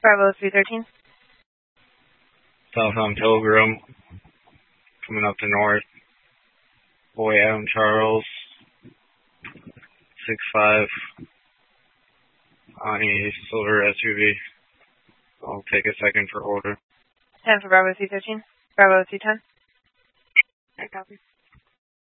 Bravo 313. Southbound Pilgrim, coming up to north. Boy Adam Charles, 6'5", on a silver SUV. I'll take a second for order. 10 for Bravo 313. Bravo 310. I copy.